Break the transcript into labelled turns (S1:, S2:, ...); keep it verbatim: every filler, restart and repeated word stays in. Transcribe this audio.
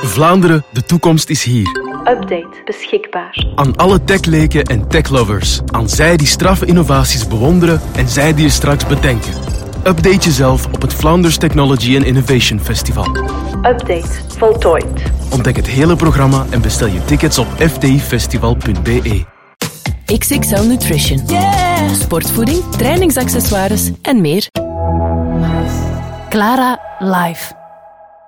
S1: Vlaanderen, de toekomst is hier.
S2: Update beschikbaar.
S1: Aan alle techleken en techlovers. Aan zij die straffe innovaties bewonderen en zij die je straks bedenken. Update jezelf op het Flanders Technology and Innovation Festival.
S2: Update voltooid.
S1: Ontdek het hele programma en bestel je tickets op f t i festival punt b e.
S3: X X L Nutrition. Yeah. Sportvoeding, trainingsaccessoires en meer. Clara Live.